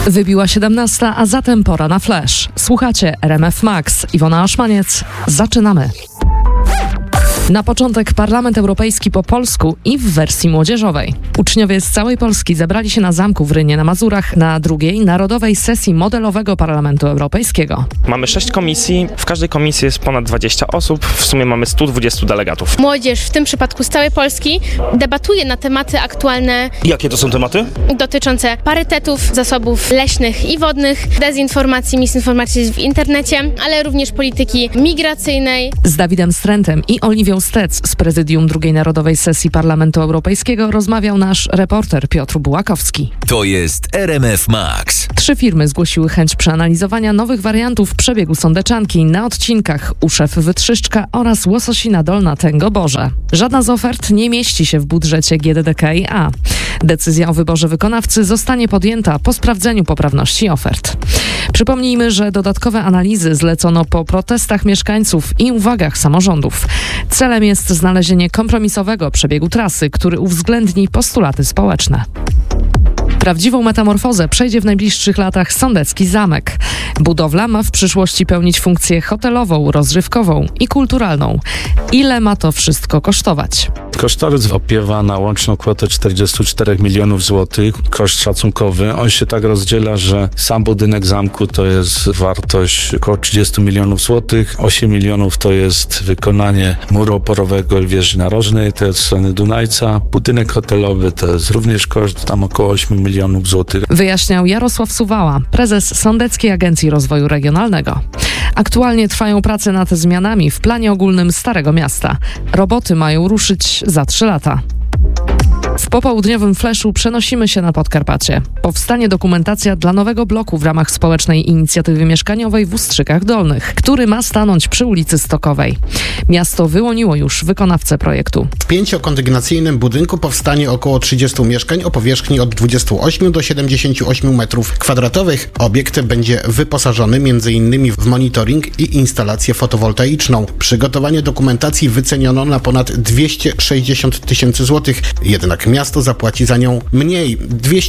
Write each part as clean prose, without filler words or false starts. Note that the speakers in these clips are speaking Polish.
Wybiła 17, a zatem pora na flash. Słuchacie RMF Max. Iwona Aszmaniec. Zaczynamy. Na początek Parlament Europejski po polsku i w wersji młodzieżowej. Uczniowie z całej Polski zebrali się na zamku w Rynie na Mazurach na drugiej narodowej sesji modelowego Parlamentu Europejskiego. Mamy 6 komisji, w każdej komisji jest ponad 20 osób, w sumie mamy 120 delegatów. Młodzież, w tym przypadku z całej Polski, debatuje na tematy aktualne. Jakie to są tematy? Dotyczące parytetów, zasobów leśnych i wodnych, dezinformacji, misinformacji w internecie, ale również polityki migracyjnej. Z Dawidem Strętem i Oliwią Stec z prezydium drugiej narodowej sesji Parlamentu Europejskiego rozmawiał nasz reporter Piotr Bułakowski. To jest RMF Max. 3 firmy zgłosiły chęć przeanalizowania nowych wariantów przebiegu sądeczanki na odcinkach Uszew-Wytrzyszczka oraz Łososina Dolna-Tęgoborze. Żadna z ofert nie mieści się w budżecie GDDKiA. Decyzja o wyborze wykonawcy zostanie podjęta po sprawdzeniu poprawności ofert. Przypomnijmy, że dodatkowe analizy zlecono po protestach mieszkańców i uwagach samorządów. Celem jest znalezienie kompromisowego przebiegu trasy, który uwzględni postulaty społeczne. Prawdziwą metamorfozę przejdzie w najbliższych latach Sądecki Zamek. Budowla ma w przyszłości pełnić funkcję hotelową, rozrywkową i kulturalną. Ile ma to wszystko kosztować? Kosztorys opiewa na łączną kwotę 44 milionów złotych, koszt szacunkowy. On się tak rozdziela, że sam budynek zamku to jest wartość około 30 milionów złotych, 8 milionów to jest wykonanie muru oporowego i wieży narożnej, to jest strony Dunajca. Budynek hotelowy to jest również koszt tam około 8 milionów złotych. Wyjaśniał Jarosław Suwała, prezes Sądeckiej Agencji Rozwoju Regionalnego. Aktualnie trwają prace nad zmianami w planie ogólnym Starego Miasta. Roboty mają ruszyć za 3 lata. W popołudniowym fleszu przenosimy się na Podkarpacie. Powstanie dokumentacja dla nowego bloku w ramach społecznej inicjatywy mieszkaniowej w Ustrzykach Dolnych, który ma stanąć przy ulicy Stokowej. Miasto wyłoniło już wykonawcę projektu. W 5-kondygnacyjnym budynku powstanie około 30 mieszkań o powierzchni od 28 do 78 m2. Obiekt będzie wyposażony m.in. w monitoring i instalację fotowoltaiczną. Przygotowanie dokumentacji wyceniono na ponad 260 tysięcy złotych, jednak miasto zapłaci za nią mniej,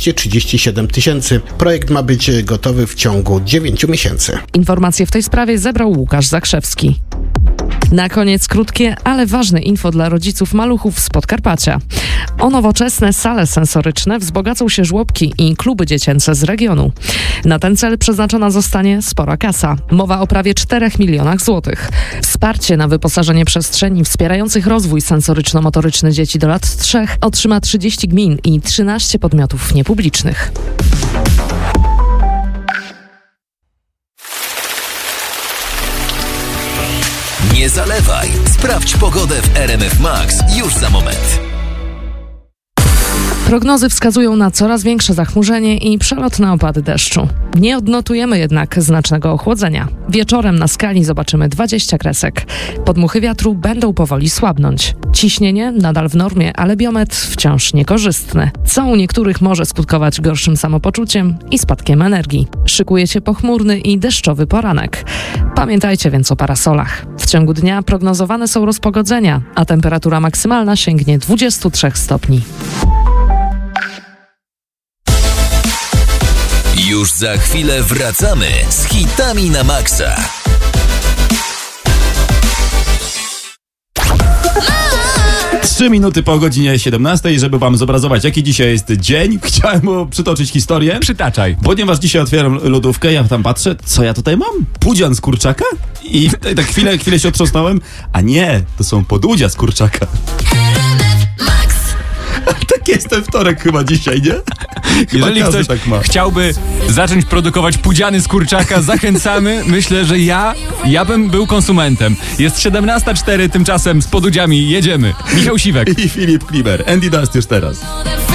237 tysięcy. Projekt ma być gotowy w ciągu 9 miesięcy. Informacje w tej sprawie zebrał Łukasz Zakrzewski. Na koniec krótkie, ale ważne info dla rodziców maluchów z Podkarpacia. O nowoczesne sale sensoryczne wzbogacą się żłobki i kluby dziecięce z regionu. Na ten cel przeznaczona zostanie spora kasa. Mowa o prawie 4 milionach złotych. Wsparcie na wyposażenie przestrzeni wspierających rozwój sensoryczno-motoryczny dzieci do lat 3 otrzyma 30 gmin i 13 podmiotów niepublicznych. Nie zalewaj. Sprawdź pogodę w RMF Max już za moment. Prognozy wskazują na coraz większe zachmurzenie i przelotne opady deszczu. Nie odnotujemy jednak znacznego ochłodzenia. Wieczorem na skali zobaczymy 20 kresek. Podmuchy wiatru będą powoli słabnąć. Ciśnienie nadal w normie, ale biometr wciąż niekorzystny, co u niektórych może skutkować gorszym samopoczuciem i spadkiem energii. Szykuje się pochmurny i deszczowy poranek. Pamiętajcie więc o parasolach. W ciągu dnia prognozowane są rozpogodzenia, a temperatura maksymalna sięgnie 23 stopni. Już za chwilę wracamy z hitami na maksa. Trzy minuty po godzinie 17, żeby wam zobrazować, jaki dzisiaj jest dzień. Chciałem mu przytoczyć historię. Przytaczaj. Ponieważ dzisiaj otwieram lodówkę, ja tam patrzę, co ja tutaj mam? Pudzian z kurczaka? I tak chwilę się otrząsnąłem, a nie, to są podudzia z kurczaka. Tak jest ten wtorek chyba dzisiaj, nie? Jeżeli ktoś tak chciałby zacząć produkować pudziany z kurczaka, zachęcamy. Myślę, że ja bym był konsumentem. Jest 17:04, tymczasem z podudziami jedziemy. Michał Siwek i Filip Klimer. Andy Dust już teraz.